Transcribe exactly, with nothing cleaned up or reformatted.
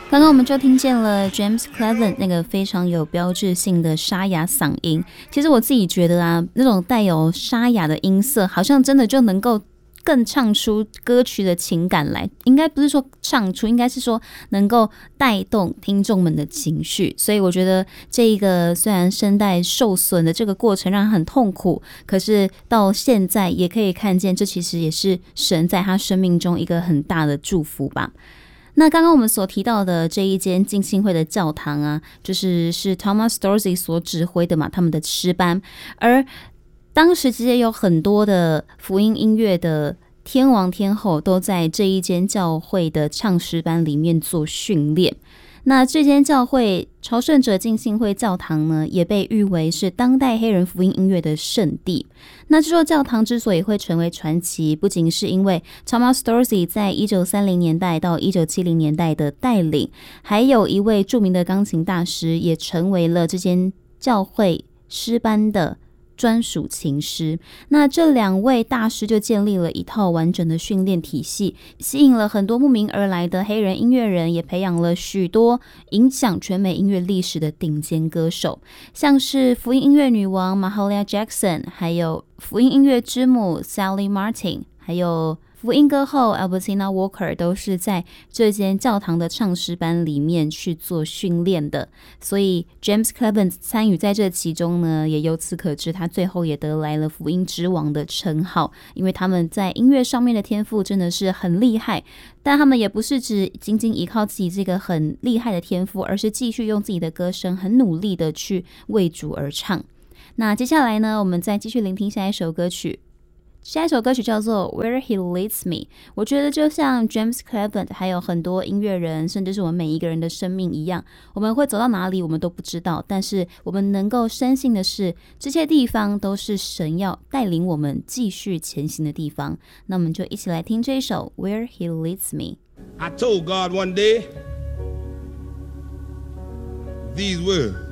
刚刚我们就听见了 James Cleveland 那个非常有标志性的沙哑嗓音。其实我自己觉得啊，那种带有沙哑的音色，好像真的就能够更唱出歌曲的情感来。应该不是说唱出，应该是说能够带动听众们的情绪。所以我觉得这一个虽然声带受损的这个过程让他很痛苦，可是到现在也可以看见，这其实也是神在他生命中一个很大的祝福吧。那刚刚我们所提到的这一间浸信会的教堂啊，就是是 Thomas Dorsey 所指挥的嘛，他们的诗班。而当时其实有很多的福音音乐的天王天后都在这一间教会的唱诗班里面做训练。那这间教会朝圣者浸信会教堂呢，也被誉为是当代黑人福音音乐的圣地。那这座教堂之所以会成为传奇，不仅是因为 Thomas Dorsey 在一九三零年代到一九七零年代的带领，还有一位著名的钢琴大师也成为了这间教会诗班的专属琴师。那这两位大师就建立了一套完整的训练体系，吸引了很多慕名而来的黑人音乐人，也培养了许多影响全美音乐历史的顶尖歌手，像是福音音乐女王 Mahalia Jackson， 还有福音音乐之母 Sally Martin， 还有福音歌后 Albertina Walker 都是在这间教堂的唱诗班里面去做训练的。所以 James Cleveland 参与在这其中呢，也由此可知他最后也得来了福音之王的称号，因为他们在音乐上面的天赋真的是很厉害。但他们也不是只仅仅依靠自己这个很厉害的天赋，而是继续用自己的歌声很努力的去为主而唱。那接下来呢，我们再继续聆听下一首歌曲。下一首歌曲叫做 Where He Leads Me。 我觉得就像 James Cleveland 还有很多音乐人，甚至是我们每一个人的生命一样，我们会走到哪里我们都不知道，但是我们能够深信的是，这些地方都是神要带领我们继续前行的地方。那我们就一起来听这一首 Where He Leads Me。 I told God one day these words: